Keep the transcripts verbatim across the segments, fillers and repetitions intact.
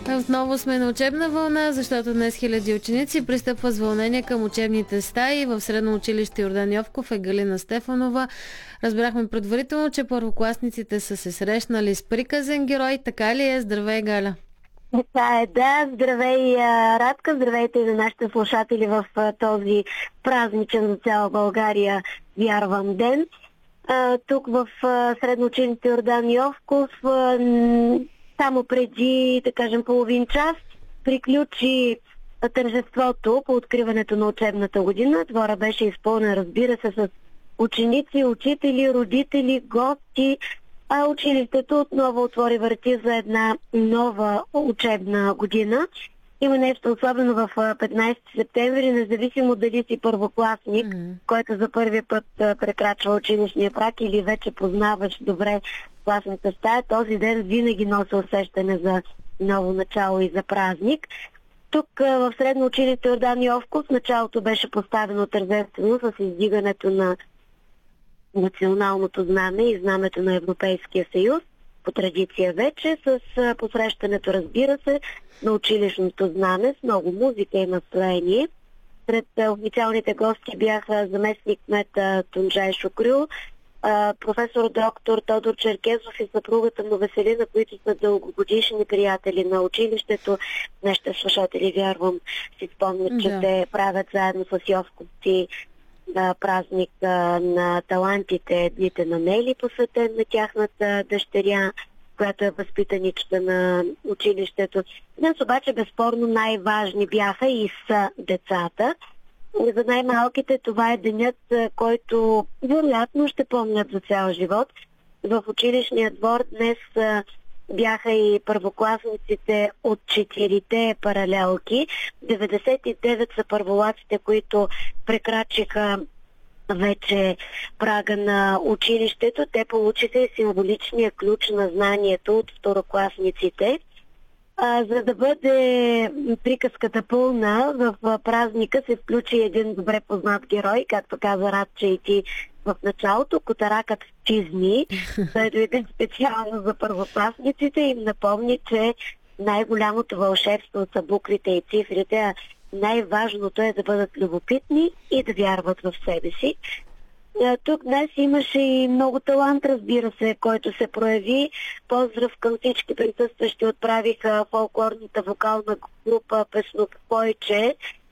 Отново сме на учебна вълна, защото днес хиляди ученици пристъпват с вълнение към учебните стаи. В средно училище Йордан Йовков е Галина Стефанова. Разбрахме предварително, че първокласниците са се срещнали с приказен герой. Така ли е? Здравей, Галя! Така е, да. Здравей, Радка, здравейте и на нашите слушатели в този празничен за цяла България, вярвам, ден. Тук в средно училище Йордан Йовков само преди, да кажем, половин час приключи тържеството по откриването на учебната година. Двора беше изпълнен, разбира се, с ученици, учители, родители, гости, а училището отново отвори врати за една нова учебна година. Има нещо особено в петнайсети септември, независимо дали си първокласник, mm-hmm. който за първи път прекрачва училищния праг или вече познаваш добре класната стая, този ден винаги носи усещане за ново начало и за празник. Тук в средно училище Йордан Йовков началото беше поставено тържествено с издигането на националното знаме и знамето на Европейския съюз, по традиция вече, с посрещането, разбира се, на училищното знаме с много музика и настроение. Сред официалните гости бяха заместник кмета Тунджай Шукрю, професор доктор Тодор Черкезов и съпругата му Веселина, които са дългогодишни приятели на училището. Нашите слушатели, вярвам, си спомнят, че да. те правят заедно с йовковци на празник на талантите, Дните на Нели, посветен на тяхната дъщеря, която е възпитаничка на училището. Днес обаче безспорно най-важни бяха и са децата. За най-малките това е денят, който вероятно ще помнят за цял живот. В училищния двор днес бяха и първокласниците от четирите паралелки. деветдесет и девет са първолаците, които прекрачиха вече прага на училището. Те получиха и символичния ключ на знанието от второкласниците. А, за да бъде приказката пълна, в празника се включи един добре познат герой, както каза Радче и ти в началото, котаракът в чизми. Той дойде специално за първокласниците и им напомни, че най-голямото вълшебство са буквите и цифрите, а най-важното е да бъдат любопитни и да вярват в себе си. Тук днес имаше и много талант, разбира се, който се прояви. Поздрав към всички присъстващи отправиха фолклорната вокална група Песнопойче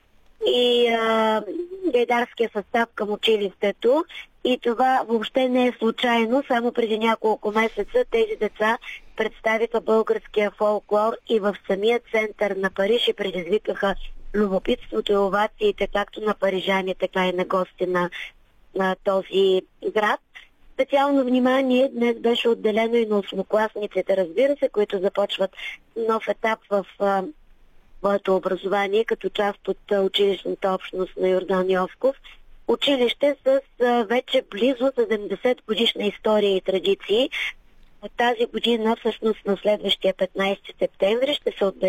и а, гайдарския състав към училището. И това въобще не е случайно. Само преди няколко месеца тези деца представиха българския фолклор и в самия център на Париж и предизвикаха любопитството и овациите както на парижани, така и на гости на на този град. Специално внимание днес беше отделено и на осмокласниците, разбира се, които започват нов етап в а, своето образование като част от а, училищната общност на Йордан Йовков. Училище с а, вече близо седемдесет годишна история и традиции. Тази година, всъщност на следващия петнайсети септември, ще се отбележи